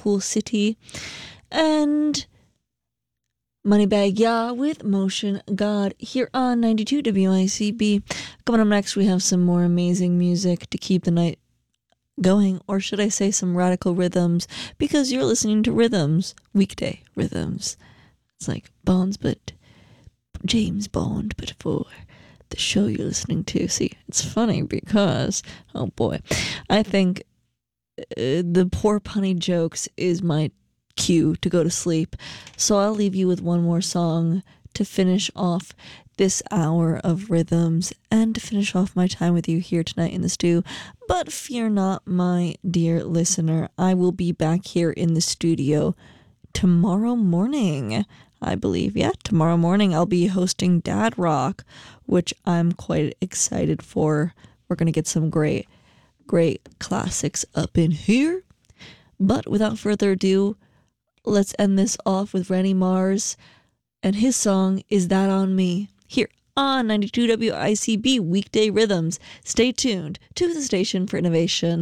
Cool City, and Moneybag Ya with Motion God here on 92 WICB. Coming up next, we have some more amazing music to keep the night going, or should I say some radical rhythms, because you're listening to Rhythms, weekday Rhythms. It's like Bonds, but James Bond, but for the show you're listening to. See, it's funny because, oh boy, I think the poor punny jokes is my cue to go to sleep. So I'll leave you with one more song to finish off this hour of Rhythms and to finish off my time with you here tonight in the stew. But fear not, my dear listener, I will be back here in the studio tomorrow morning, I believe. Yeah, tomorrow morning I'll be hosting Dad Rock, which I'm quite excited for. We're going to get some great classics up in here. But without further ado, let's end this off with Randy Mars and his song, Is That On Me? Here on 92 WICB Weekday Rhythms. Stay tuned to the station for innovation.